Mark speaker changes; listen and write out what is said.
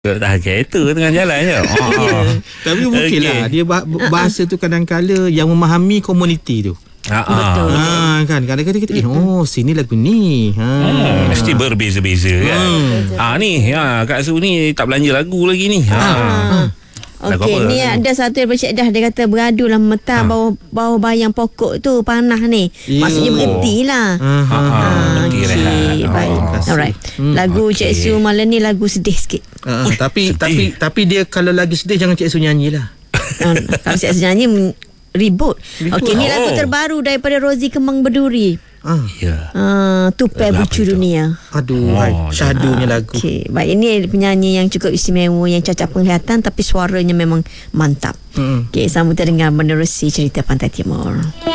Speaker 1: Tahan kereta tengah jalan je.
Speaker 2: Tapi mungkin lah dia bahasa tu kadang-kala yang memahami komuniti tu.
Speaker 3: Betul.
Speaker 2: Kan kadang-kadang kita sini lagu ni.
Speaker 1: Mesti berbeza-beza kan. Ni Kak Su ni tak belanja lagu lagi ni.
Speaker 3: Okey, ni ada satu yang bercakap dia kata beradu lah memetah bawah bayang pokok tu panah ni. Maksudnya berhentilah. Okey, baik. Alright. Lagu Cik Su malam ni lagu sedih sikit.
Speaker 2: Tapi dia kalau lagi sedih jangan Cik Su nyanyilah.
Speaker 3: Kalau Cik Su nyanyi ribut. Okey, ni lagu terbaru daripada Rozi Kemang Berduri. Tupai Bucu Dunia.
Speaker 2: Syahdunya lagu.
Speaker 3: Okey, baik, ini penyanyi yang cukup istimewa, yang cacat penglihatan tapi suaranya memang mantap. Okey, sambut dengar menerusi cerita Pantai Timur.